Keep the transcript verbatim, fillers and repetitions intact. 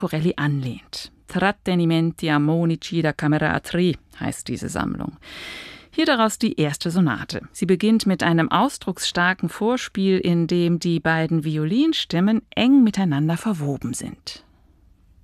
Corelli anlehnt. Trattenimenti armonici da camera a tre heißt diese Sammlung. Hier daraus die erste Sonate. Sie beginnt mit einem ausdrucksstarken Vorspiel, in dem die beiden Violinstimmen eng miteinander verwoben sind.